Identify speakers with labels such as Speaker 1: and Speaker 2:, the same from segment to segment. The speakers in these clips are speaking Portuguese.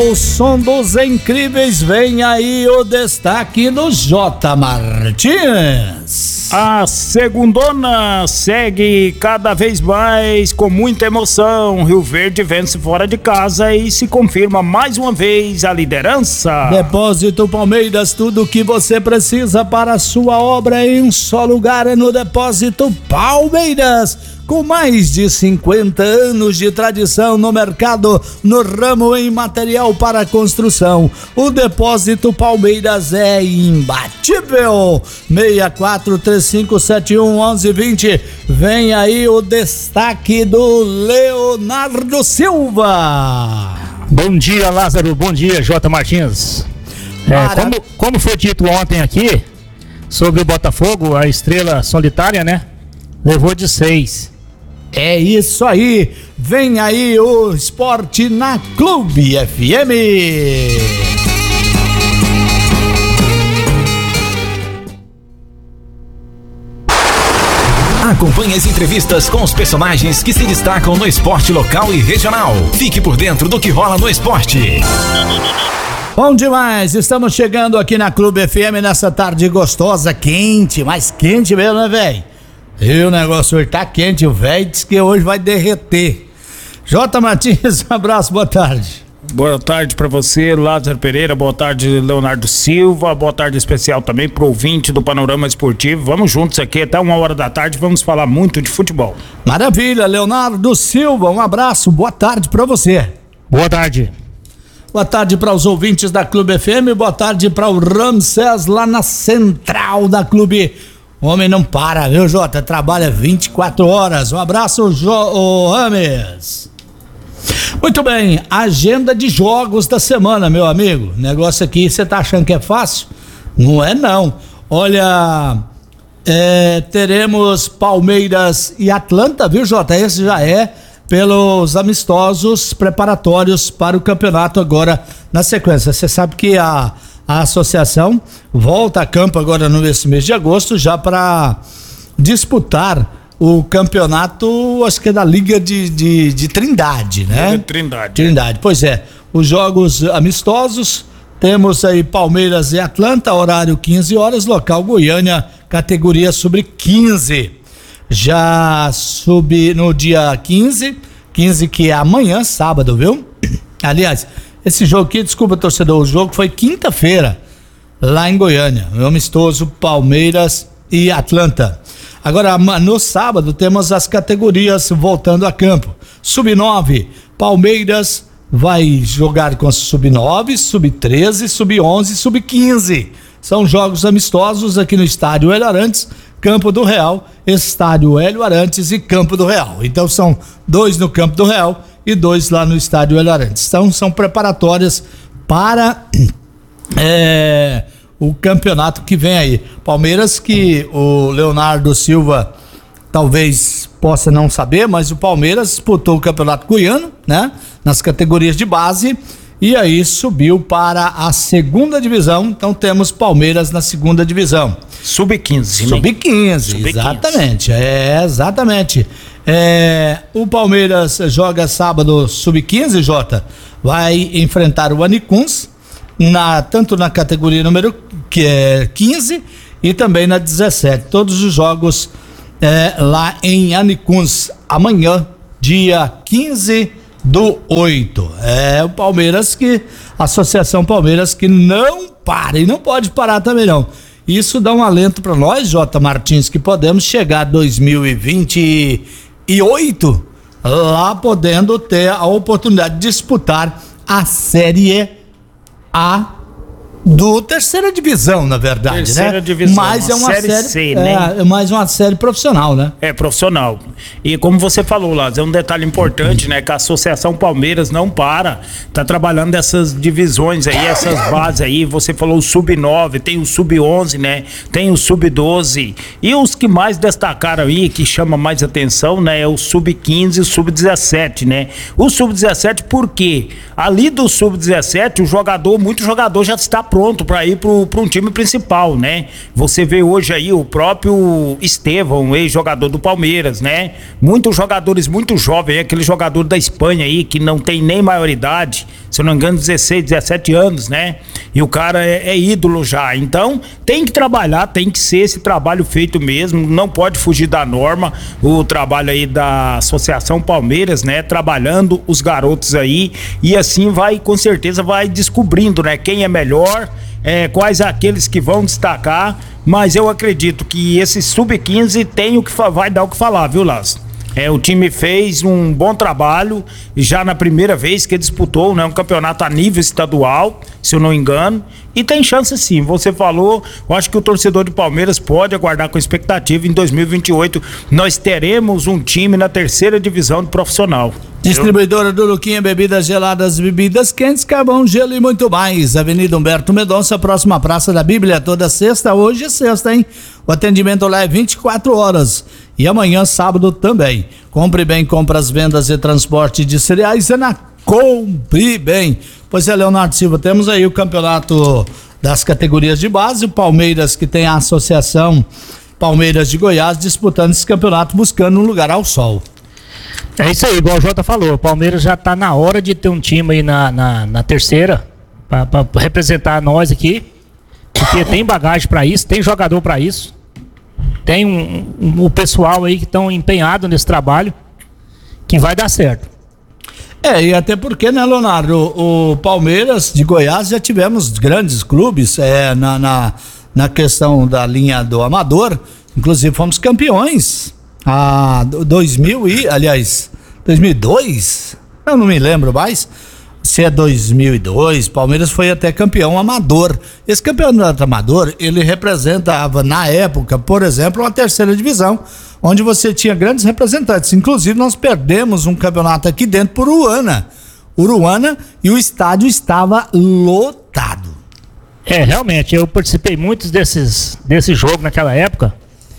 Speaker 1: O som dos incríveis, vem aí o destaque do J. Martins.
Speaker 2: A segundona segue cada vez mais com muita emoção. Rio Verde vence fora de casa e se confirma mais uma vez a liderança.
Speaker 1: Depósito Palmeiras, tudo o que você precisa para a sua obra em um só lugar é no Depósito Palmeiras. Com mais de 50 anos de tradição no mercado, no ramo em material para construção, o Depósito Palmeiras é imbatível. 6435711120. Vem aí o destaque do Leonardo Silva.
Speaker 3: Bom dia, Lázaro. Bom dia, J. Martins. Como foi dito ontem aqui sobre o Botafogo, a estrela solitária, né? Levou de 6.
Speaker 1: É isso aí, vem aí o esporte na Clube FM.
Speaker 4: Acompanhe as entrevistas com os personagens que se destacam no esporte local e regional. Fique por dentro do que rola no esporte.
Speaker 1: Bom demais, estamos chegando aqui na Clube FM nessa tarde gostosa, quente, mais quente mesmo, né, velho? E o negócio hoje tá quente, o velho disse que hoje vai derreter. J. Martins, um abraço, boa tarde.
Speaker 2: Boa tarde pra você, Lázaro Pereira, boa tarde, Leonardo Silva, boa tarde especial também pro ouvinte do Panorama Esportivo. Vamos juntos aqui até 1h da tarde, vamos falar muito de futebol.
Speaker 1: Maravilha, Leonardo Silva, um abraço, boa tarde pra você.
Speaker 3: Boa tarde.
Speaker 1: Boa tarde para os ouvintes da Clube FM, boa tarde para o Ramsés lá na central da Clube. O homem não para, viu, Jota? Trabalha 24 horas. Um abraço, Rames. Muito bem, agenda de jogos da semana, meu amigo. Negócio aqui, você tá achando que é fácil? Não é, não. Olha, teremos Palmeiras e Atlanta, viu, Jota? Esse já é pelos amistosos preparatórios para o campeonato agora na sequência. Você sabe que a associação volta a campo agora nesse mês de agosto já para disputar o campeonato, acho que é da Liga de Trindade, né? Trindade, pois é. Os jogos amistosos, temos aí Palmeiras e Atlanta, horário 15 horas, local Goiânia, categoria sub-15. Já no dia 15 que é amanhã, sábado, viu? Aliás, esse jogo aqui, desculpa, torcedor, o jogo foi quinta-feira, lá em Goiânia, o amistoso Palmeiras e Atlanta. Agora, no sábado, temos as categorias voltando a campo. Sub-9, Palmeiras vai jogar com Sub-9, Sub-13, Sub-11, Sub-15. São jogos amistosos aqui no Estádio Hélio Arantes, Campo do Real, Estádio Hélio Arantes e Campo do Real. Então são 2 no Campo do Real e 2 lá no Estádio Hélio Arantes. Então são preparatórias para o campeonato que vem aí. Palmeiras, que o Leonardo Silva talvez possa não saber, mas o Palmeiras disputou o Campeonato Goiano, né? Nas categorias de base, e aí subiu para a segunda divisão. Então temos Palmeiras na segunda divisão.
Speaker 2: Sub-15, né?
Speaker 1: Sub-15, exatamente. Exatamente. O Palmeiras joga sábado Sub-15, Jota. Vai enfrentar o Anicuns, tanto na categoria número 15 e também na 17. Todos os jogos lá em Anicuns, amanhã, dia 15/8. O Palmeiras a Associação Palmeiras que não para e não pode parar também não. Isso dá um alento para nós, J. Martins, que podemos chegar a 2028 lá podendo ter a oportunidade de disputar a Série A do terceira divisão, na verdade,
Speaker 2: terceira divisão,
Speaker 1: mas é uma série C, né? É mais uma série profissional, né?
Speaker 2: É profissional. E como você falou, Lázaro, é um detalhe importante, né? Que a Associação Palmeiras não tá trabalhando essas divisões aí, essas bases aí. Você falou o Sub-9, tem o Sub-11, né? Tem o Sub-12. E os que mais destacaram aí, que chama mais atenção, né? É o Sub-15 e o Sub-17, né? O Sub-17 por quê? Ali do Sub-17, muito jogador já está pronto para ir para um time principal, né? Você vê hoje aí o próprio Estevão, ex-jogador do Palmeiras, né? Muitos jogadores muito jovens, aquele jogador da Espanha aí que não tem nem maioridade, se eu não me engano 16, 17 anos, né? E o cara é ídolo já. Então tem que trabalhar, tem que ser esse trabalho feito mesmo, não pode fugir da norma. O trabalho aí da Associação Palmeiras, né? Trabalhando os garotos aí, e assim vai, com certeza vai descobrindo, né? Quem é melhor, quais aqueles que vão destacar, mas eu acredito que esse sub-15 tem vai dar o que falar, viu, Lázaro? O time fez um bom trabalho já na primeira vez que disputou, né, um campeonato a nível estadual, se eu não me engano, e tem chance sim. Você falou, eu acho que o torcedor do Palmeiras pode aguardar com expectativa. Em 2028 nós teremos um time na terceira divisão do profissional.
Speaker 1: Distribuidora do Luquinha, bebidas geladas, bebidas quentes, carvão, gelo e muito mais. Avenida Humberto Mendonça, próxima Praça da Bíblia, toda sexta. Hoje é sexta, hein? O atendimento lá é 24 horas. E amanhã, sábado, também. Compre Bem, compras, vendas e transporte de cereais é na Compre Bem. Pois é, Leonardo Silva, temos aí o campeonato das categorias de base. O Palmeiras, que tem a Associação Palmeiras de Goiás, disputando esse campeonato, buscando um lugar ao sol.
Speaker 3: É isso aí, igual o Jota falou, o Palmeiras já tá na hora de ter um time aí na terceira, pra representar nós aqui, porque tem bagagem pra isso, tem jogador pra isso, tem o pessoal aí que estão empenhado nesse trabalho, que vai dar certo.
Speaker 1: E até porque, né, Leonardo, o Palmeiras de Goiás já tivemos grandes clubes na questão da linha do amador, inclusive fomos campeões. 2002? Eu não me lembro mais se é 2002. Palmeiras foi até campeão amador. Esse campeonato amador, ele representava na época, por exemplo, uma terceira divisão, onde você tinha grandes representantes. Inclusive nós perdemos um campeonato aqui dentro por Uruana, e o estádio estava lotado.
Speaker 3: Realmente, eu participei muito desse jogo naquela época.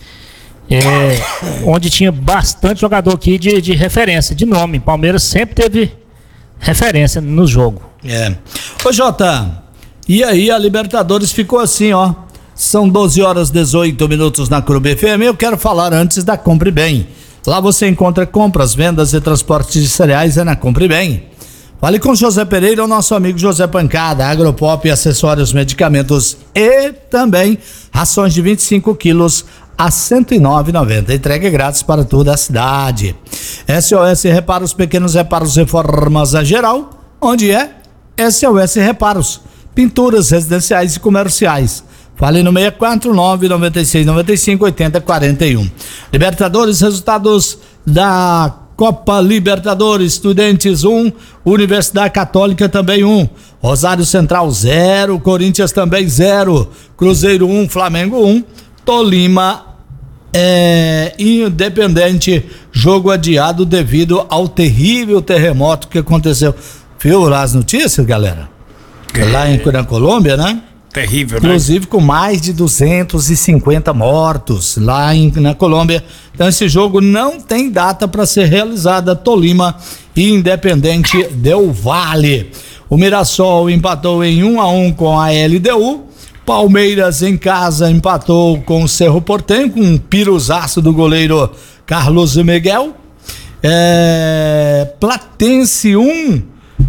Speaker 3: Onde tinha bastante jogador aqui de referência, de nome. Palmeiras sempre teve referência no jogo.
Speaker 1: Ô Jota, e aí a Libertadores ficou assim, ó. São 12 horas 18 minutos na Clube FM. Eu quero falar antes da Compre Bem. Lá você encontra compras, vendas e transporte de cereais, é na Compre Bem. Fale com José Pereira, o nosso amigo José Pancada, Agropop, acessórios, medicamentos e também rações de 25 quilos a R$ 109,90. Entrega grátis para toda a cidade. SOS Reparos, pequenos reparos, reformas a geral. Onde é? SOS Reparos. Pinturas residenciais e comerciais. Fale no 649-9695-8041. Libertadores, resultados da Copa Libertadores. Estudiantes 1, Universidade Católica também 1. Rosário Central 0, Corinthians também 0. Cruzeiro 1, Flamengo 1. Tolima Independente, jogo adiado devido ao terrível terremoto que aconteceu. Viu lá as notícias, galera? Lá na Colômbia, né?
Speaker 2: Terrível,
Speaker 1: inclusive,
Speaker 2: né?
Speaker 1: Com mais de 250 mortos lá na Colômbia. Então esse jogo não tem data para ser realizada. Tolima e Independente del Valle. O Mirassol empatou em 1-1 com a LDU. Palmeiras em casa empatou com o Cerro Porteño, com um piruzaço do goleiro Carlos Miguel. Platense 1,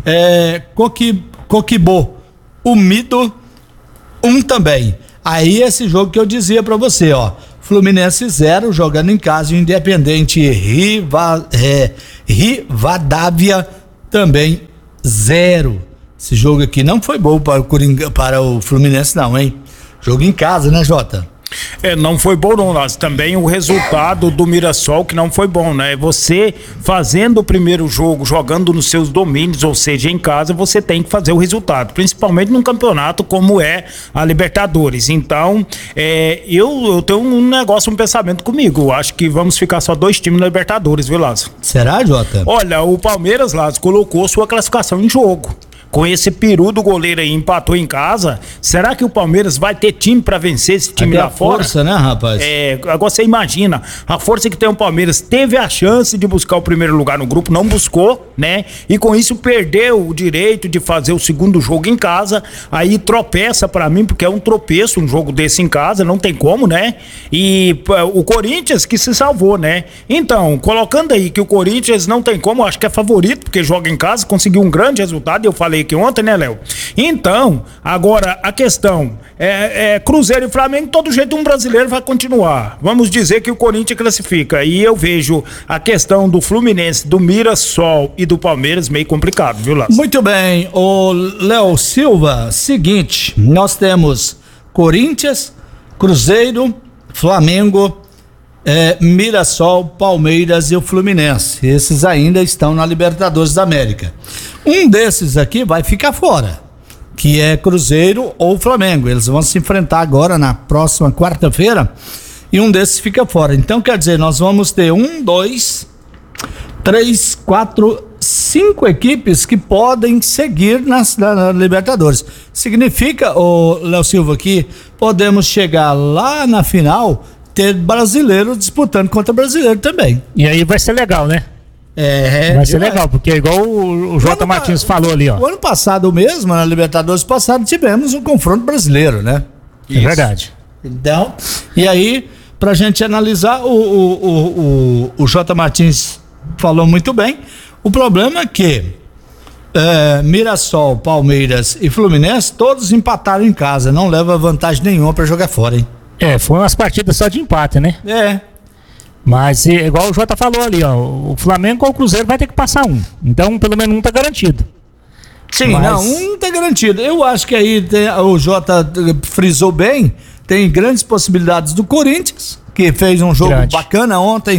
Speaker 1: Coquimbo Unido 1 também. Aí esse jogo que eu dizia pra você, ó, Fluminense 0, jogando em casa, e o Independente Rivadavia também 0. Esse jogo aqui não foi bom para o Fluminense não, hein? Jogo em casa, né, Jota?
Speaker 2: Não foi bom não, Lázaro. Também o resultado do Mirassol que não foi bom, né? Você fazendo o primeiro jogo, jogando nos seus domínios, ou seja, em casa, você tem que fazer o resultado, principalmente num campeonato como é a Libertadores. Então, eu tenho um negócio, um pensamento comigo. Eu acho que vamos ficar só 2 times na Libertadores, viu, Lázaro?
Speaker 1: Será, Jota?
Speaker 2: Olha, o Palmeiras, Lázaro, colocou sua classificação em jogo. com esse peru do goleiro aí, empatou em casa, será que o Palmeiras vai ter time pra vencer esse time lá fora?
Speaker 1: Força, né, rapaz?
Speaker 2: Agora você imagina, a força que tem o Palmeiras, teve a chance de buscar o primeiro lugar no grupo, não buscou, né? E com isso perdeu o direito de fazer o segundo jogo em casa, aí tropeça pra mim, porque é um tropeço um jogo desse em casa, não tem como, né? E o Corinthians que se salvou, né? Então, colocando aí que o Corinthians não tem como, acho que é favorito, porque joga em casa, conseguiu um grande resultado, eu falei aqui ontem, né, Léo? Então, agora a questão Cruzeiro e Flamengo, todo jeito um brasileiro vai continuar. Vamos dizer que o Corinthians classifica, e eu vejo a questão do Fluminense, do Mirassol e do Palmeiras meio complicado, viu, Lázaro?
Speaker 1: Muito bem, o Léo Silva, seguinte, nós temos Corinthians, Cruzeiro, Flamengo, Mirassol, Palmeiras e o Fluminense. Esses ainda estão na Libertadores da América. Um desses aqui vai ficar fora, que é Cruzeiro ou Flamengo. Eles vão se enfrentar agora na próxima quarta-feira e um desses fica fora. Então, quer dizer, nós vamos ter 1, 2, 3, 4, 5 equipes que podem seguir na Libertadores. Significa, Léo Silva, que podemos chegar lá na final, ter brasileiro disputando contra brasileiro também.
Speaker 3: E aí vai ser legal, né? Vai ser legal, porque igual o Jota Martins falou ali, ó.
Speaker 1: O ano passado mesmo, na Libertadores passado, tivemos um confronto brasileiro, né?
Speaker 3: É verdade.
Speaker 1: Então, e aí, pra gente analisar, o Jota Martins falou muito bem. O problema é que Mirassol, Palmeiras e Fluminense, todos empataram em casa, não leva vantagem nenhuma pra jogar fora, hein?
Speaker 3: Foi umas partidas só de empate, né? Mas igual o Jota falou ali, ó, o Flamengo ou o Cruzeiro vai ter que passar um. Então, pelo menos um tá garantido.
Speaker 1: Sim, um tá garantido. Eu acho que aí o Jota frisou bem, tem grandes possibilidades do Corinthians, que fez um jogo bacana ontem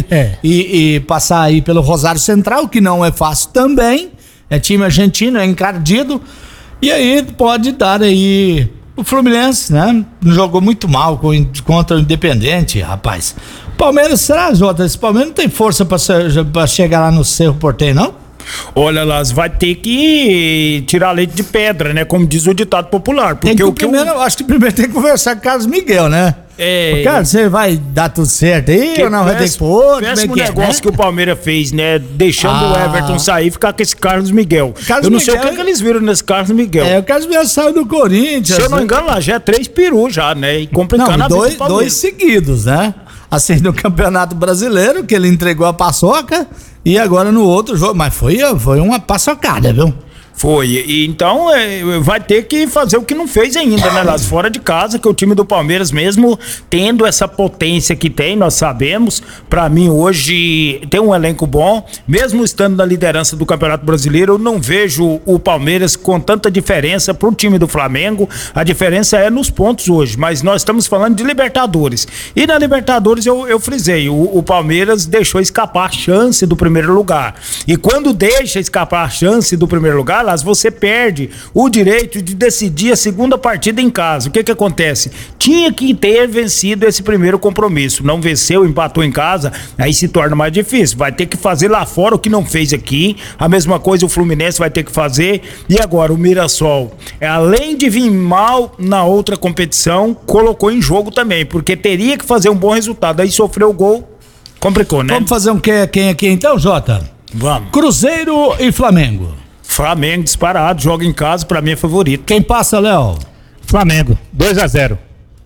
Speaker 1: e passar aí pelo Rosário Central, que não é fácil também. É time argentino, é encardido. E aí pode dar aí o Fluminense, né? Jogou muito mal contra o Independente, rapaz. Palmeiras, será, Jota? Esse Palmeiras não tem força pra chegar lá no Cerro Porteño, não?
Speaker 2: Olha, Lázaro, vai ter que tirar leite de pedra, né? Como diz o ditado popular. Porque
Speaker 1: acho que primeiro tem que conversar com o Carlos Miguel, né? Cara, você vai dar tudo certo aí ou não? Vai ter que pôr?
Speaker 2: Péssimo negócio que o Palmeiras fez, né? Deixando o Everton sair e ficar com esse Carlos Miguel. Eu não sei o que eles viram nesse Carlos Miguel.
Speaker 1: O Carlos Miguel saiu do Corinthians.
Speaker 2: Se eu não me engano, lá já é 3 perus já, né? E complicando a vida do Palmeiras.
Speaker 1: 2 seguidos, né? Assim, no Campeonato Brasileiro, que ele entregou a paçoca, e agora no outro jogo. Mas foi uma paçocada, viu?
Speaker 2: Foi, e então vai ter que fazer o que não fez ainda, né, Lázaro? Fora de casa, que o time do Palmeiras, mesmo tendo essa potência que tem, nós sabemos, pra mim hoje tem um elenco bom, mesmo estando na liderança do Campeonato Brasileiro, eu não vejo o Palmeiras com tanta diferença pro time do Flamengo. A diferença é nos pontos hoje, mas nós estamos falando de Libertadores, e na Libertadores eu frisei, o Palmeiras deixou escapar a chance do primeiro lugar, e quando deixa escapar a chance do primeiro lugar, você perde o direito de decidir a segunda partida em casa. O que acontece? Tinha que ter vencido esse primeiro compromisso. Não venceu, empatou em casa, aí se torna mais difícil. Vai ter que fazer lá fora o que não fez aqui. A mesma coisa o Fluminense vai ter que fazer. E agora o Mirassol, além de vir mal na outra competição, colocou em jogo também, porque teria que fazer um bom resultado. Aí sofreu o gol, complicou, né?
Speaker 1: Vamos fazer quem aqui então, Jota?
Speaker 2: Vamos.
Speaker 1: Cruzeiro e Flamengo.
Speaker 2: Flamengo disparado, joga em casa, pra mim é favorito.
Speaker 1: Quem passa, Léo?
Speaker 3: Flamengo, 2-0.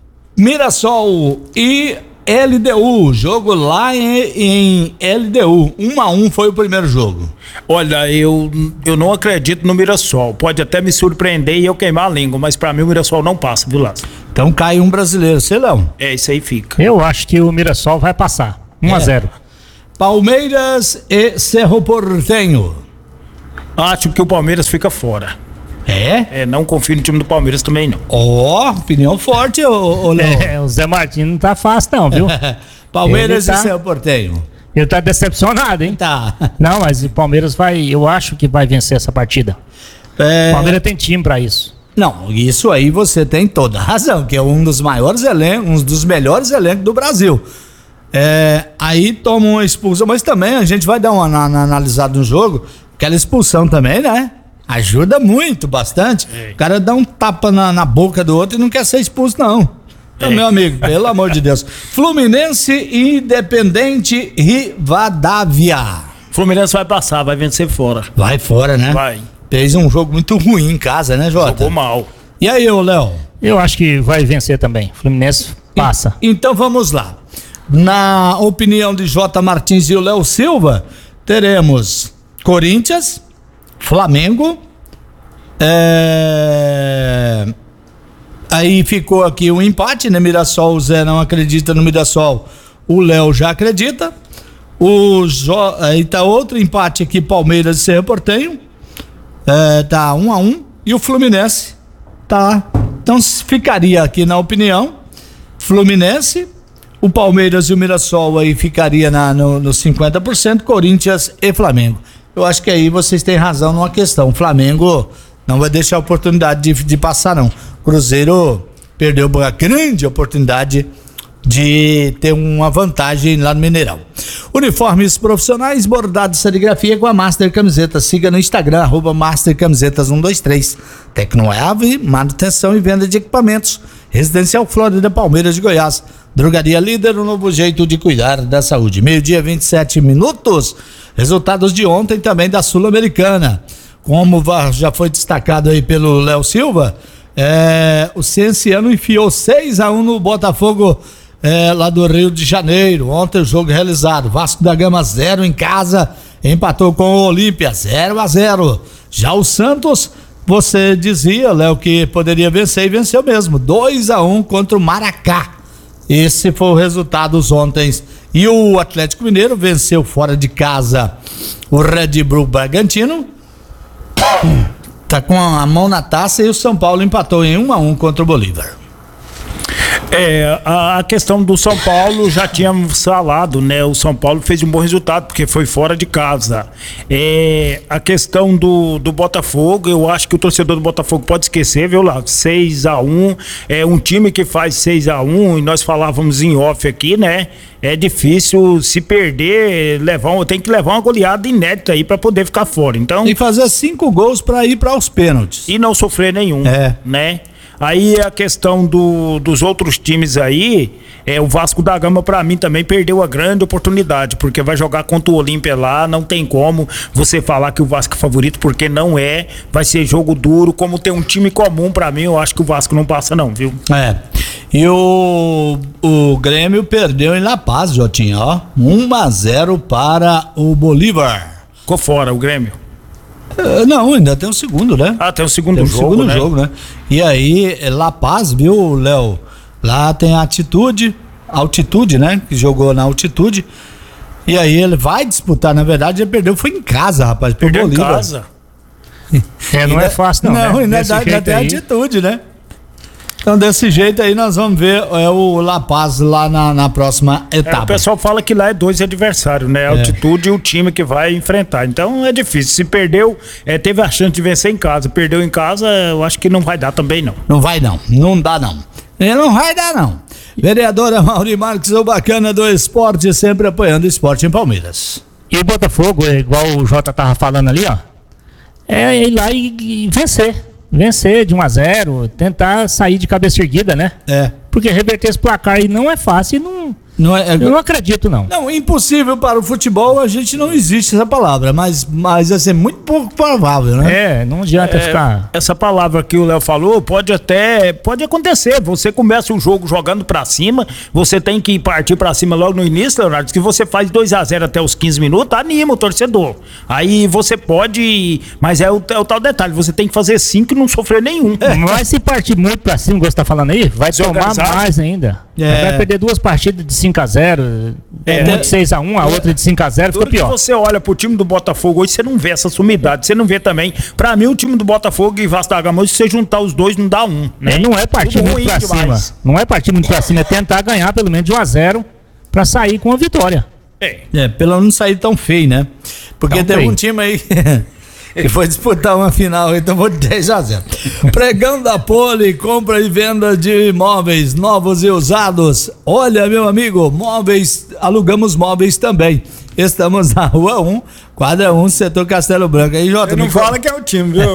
Speaker 1: Mirassol e LDU, jogo lá em LDU, 1-1 foi o primeiro jogo.
Speaker 2: Olha, eu não acredito no Mirassol, pode até me surpreender e eu queimar a língua, mas pra mim o Mirassol não passa, viu, Lázaro?
Speaker 1: Então cai um brasileiro, sei lá.
Speaker 2: Isso aí fica.
Speaker 3: Eu acho que o Mirassol vai passar, 1-0.
Speaker 1: Palmeiras e Cerro Porteño.
Speaker 2: Acho que o Palmeiras fica fora. Não confio no time do Palmeiras também, não.
Speaker 1: Opinião forte, ô Léo.
Speaker 3: O Zé Martins não tá fácil não, viu?
Speaker 1: Palmeiras e Cerro Porteño.
Speaker 3: Ele tá decepcionado, hein?
Speaker 1: Tá.
Speaker 3: Não, mas o Palmeiras eu acho que vai vencer essa partida. O Palmeiras tem time pra isso.
Speaker 1: Não, isso aí você tem toda a razão, que é um dos maiores elencos, um dos melhores elencos do Brasil. Aí toma uma expulsão, mas também a gente vai dar uma analisada no jogo. Aquela expulsão também, né? Ajuda muito, bastante. O cara dá um tapa na boca do outro e não quer ser expulso, não. Então, meu amigo, pelo amor de Deus. Fluminense e Independente Rivadavia.
Speaker 2: Fluminense vai passar, vai vencer fora.
Speaker 1: Vai fora, né?
Speaker 2: Vai.
Speaker 1: Fez um jogo muito ruim em casa, né, Jota?
Speaker 2: Jogou mal.
Speaker 1: E aí, ô Léo?
Speaker 3: Eu acho que vai vencer também. Fluminense passa.
Speaker 1: Então vamos lá. Na opinião de J. Martins e o Léo Silva, teremos Corinthians, Flamengo, aí ficou aqui um empate, né? Mirassol, o Zé não acredita no Mirassol, o Léo já acredita. Aí tá outro empate aqui, Palmeiras e Cerro Porteño, tá 1-1, e o Fluminense tá, então ficaria aqui na opinião, Fluminense, o Palmeiras e o Mirassol aí ficaria no 50%, Corinthians e Flamengo. Eu acho que aí vocês têm razão numa questão. O Flamengo não vai deixar a oportunidade de passar, não. O Cruzeiro perdeu uma grande oportunidade de ter uma vantagem lá no Mineirão. Uniformes profissionais, bordado e serigrafia com a Master Camisetas. Siga no Instagram, @MasterCamisetas123. Tecnoave, manutenção e venda de equipamentos. Residencial Flórida, Palmeiras de Goiás. Drogaria Líder, um novo jeito de cuidar da saúde. 12:27. Resultados de ontem também da Sul-Americana. Como já foi destacado aí pelo Léo Silva, o Cienciano enfiou 6-1 no Botafogo lá do Rio de Janeiro. Ontem o jogo realizado. Vasco da Gama 0 em casa, empatou com o Olímpia 0-0. Já o Santos, você dizia, Léo, que poderia vencer e venceu mesmo. 2-1 contra o Maracá. Esse foi o resultado ontem. E o Atlético Mineiro venceu fora de casa o Red Bull Bragantino. Tá com a mão na taça, e o São Paulo empatou em 1-1 contra o Bolívar.
Speaker 2: A questão do São Paulo já tínhamos falado, né? O São Paulo fez um bom resultado porque foi fora de casa. A questão do Botafogo, eu acho que o torcedor do Botafogo pode esquecer, viu lá? 6-1, um time que faz 6-1, e nós falávamos em off aqui, né? É difícil se perder, tem que levar uma goleada inédita aí pra poder ficar fora. Então,
Speaker 1: tem que fazer 5 gols pra ir para os pênaltis.
Speaker 2: E não sofrer nenhum, né? Aí a questão dos outros times aí, o Vasco da Gama pra mim também perdeu a grande oportunidade, porque vai jogar contra o Olímpia lá, não tem como você falar que o Vasco é favorito, porque não é, vai ser jogo duro, como tem um time comum pra mim, eu acho que o Vasco não passa não, viu?
Speaker 1: E o Grêmio perdeu em La Paz, Jotinha, ó, 1-0 para o Bolívar.
Speaker 2: Ficou fora o Grêmio?
Speaker 1: Não, ainda tem o segundo, né?
Speaker 2: Tem o segundo
Speaker 1: jogo, né? E aí, La Paz, viu, Léo? Lá tem a Altitude, né? Que jogou na Altitude. E aí ele vai disputar, na verdade, ele perdeu, foi em casa, rapaz.
Speaker 2: Perdeu em casa.
Speaker 3: Não é fácil, não.
Speaker 1: Não, ainda tem Altitude, né? Então, desse jeito aí, nós vamos ver o La Paz lá na próxima etapa.
Speaker 2: O pessoal fala que lá é 2 adversários, né? Altitude e o time que vai enfrentar. Então, é difícil. Se perdeu, teve a chance de vencer em casa. Perdeu em casa, eu acho que não vai dar também, não.
Speaker 1: Não vai, não. Não dá, não. Não vai dar, não. Vereadora Mauri Marques, o bacana do esporte, sempre apoiando o esporte em Palmeiras.
Speaker 3: E o Botafogo, igual o Jota tava falando ali, ó, ir lá e vencer. Vencer de 1-0, tentar sair de cabeça erguida, né? Porque reverter esse placar aí não é fácil e eu não acredito, não.
Speaker 1: Não, impossível para o futebol, a gente não existe essa palavra, mas assim, muito pouco provável, né?
Speaker 3: Não adianta ficar...
Speaker 2: Essa palavra que o Léo falou, pode acontecer, você começa o jogo jogando pra cima, você tem que partir pra cima logo no início, Leonardo, que você faz 2-0 até os 15 minutos, anima o torcedor. Aí você pode, mas é o tal detalhe, você tem que fazer 5 e não sofrer nenhum.
Speaker 3: Mas se partir muito pra cima, como você tá falando aí, vai tomar mais ainda. Vai perder 2 partidas de 5-0, uma de 6-1, a outra de 5-0, fica pior.
Speaker 2: Se você olha pro time do Botafogo hoje, você não vê essa sumidade, você não vê também. Pra mim, o time do Botafogo e Vasco da Gama, se você juntar os dois, não dá um, né?
Speaker 3: Não é partir muito pra cima. Não é partir muito pra cima, é tentar ganhar pelo menos de 1-0 pra sair com a vitória.
Speaker 1: Pelo menos não sair tão feio, né? Porque tem um time aí que foi disputar uma final e tomou 10-0. Pregão da Poli, compra e venda de imóveis novos e usados. Olha, meu amigo, alugamos móveis também. Estamos na Rua 1, quadra 1, setor Castelo Branco. Aí, Jota,
Speaker 2: Não fala que é o time, viu?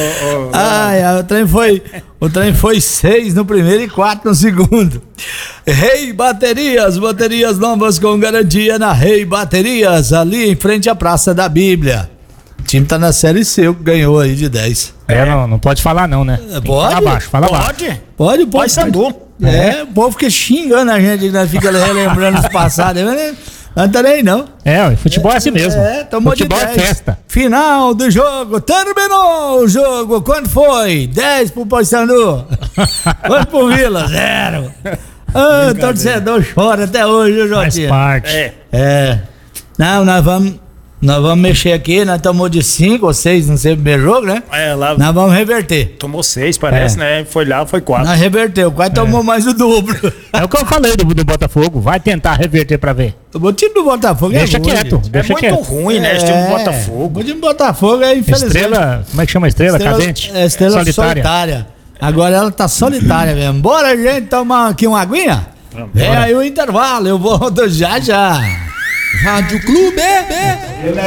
Speaker 1: o trem foi 6 no primeiro e 4 no segundo. Rei Baterias novas com garantia na Rei Baterias, ali em frente à Praça da Bíblia. O time tá na Série C, que ganhou aí de 10.
Speaker 3: Não pode falar não, né?
Speaker 1: Pode?
Speaker 3: Fala baixo, fala baixo.
Speaker 1: Pode.
Speaker 2: Paysandu.
Speaker 1: O povo fica xingando a gente, né? Fica relembrando os passados. Não tá nem não.
Speaker 3: O futebol é assim mesmo.
Speaker 1: Tomou
Speaker 3: futebol
Speaker 1: de 10.
Speaker 3: É festa.
Speaker 1: Final do jogo, terminou o jogo. Quanto foi? 10 pro Paysandu. Quanto pro Vila? 0. O torcedor chora até hoje, viu, Jotinha?
Speaker 3: Faz parte.
Speaker 1: Não, nós vamos mexer aqui, nós tomamos de 5 ou 6, não sei, no primeiro jogo, né?
Speaker 2: Lá
Speaker 1: Nós vamos reverter.
Speaker 2: tomou 6, parece, né? Foi lá, foi 4.
Speaker 1: Nós reverteu, quase tomou mais o dobro.
Speaker 3: É o que eu falei do Botafogo. Vai tentar reverter pra ver.
Speaker 1: O time do Botafogo
Speaker 3: Deixa
Speaker 1: é ruim,
Speaker 3: quieto.
Speaker 1: gente.
Speaker 3: Deixa
Speaker 2: muito
Speaker 3: quieto.
Speaker 2: ruim, né? Esse time do Botafogo.
Speaker 1: O time do Botafogo é, infelizmente...
Speaker 3: Estrela, como é que chama a estrela? Cadente?
Speaker 1: É estrela solitária. Agora ela tá solitária mesmo. Bora, gente, tomar aqui uma aguinha? Vem aí o intervalo, eu volto já. Rádio Clube.